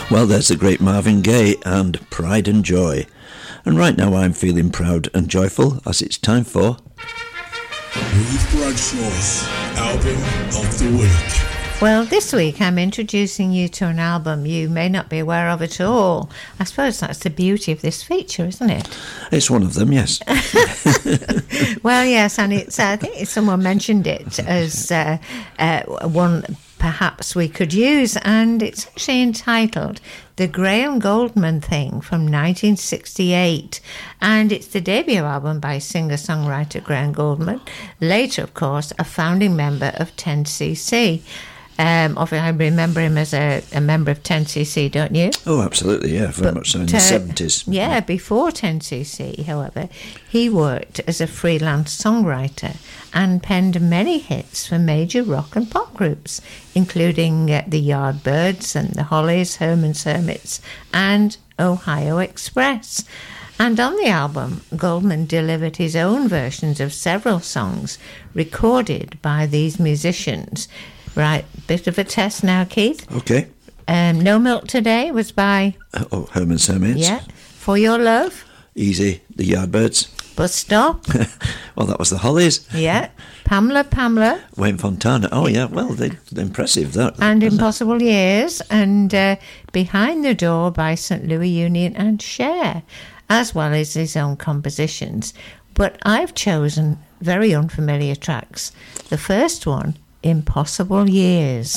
Well, there's the great Marvin Gaye and Pride and Joy. And right now I'm feeling proud and joyful as it's time for... Ruth Bradshaw's Album of the Week. Well, this week I'm introducing you to an album you may not be aware of at all. I suppose that's the beauty of this feature, isn't it? It's one of them, yes. Well, yes, and I think someone mentioned it as one perhaps we could use, and it's actually entitled The Graham Goldman Thing from 1968, and it's the debut album by singer-songwriter Graham Goldman, later, of course, a founding member of 10cc. I remember him as a member of 10cc, don't you? Oh, absolutely, yeah, very much so, in the 70s. Yeah, before 10cc, however, he worked as a freelance songwriter and penned many hits for major rock and pop groups, including the Yardbirds and the Hollies, Herman's Hermits, and Ohio Express. And on the album, Goldman delivered his own versions of several songs recorded by these musicians. Right, bit of a test now, Keith. Okay. No Milk Today was by... Herman's Hermits. Yeah. For Your Love. Easy, the Yardbirds. Bus Stop. Well, that was the Hollies. Yeah. Pamela. Wayne Fontana. Oh, yeah, well, they're impressive, that. And Impossible Years. And Behind the Door by St. Louis Union and Cher, as well as his own compositions. But I've chosen very unfamiliar tracks. The first one, Impossible Years.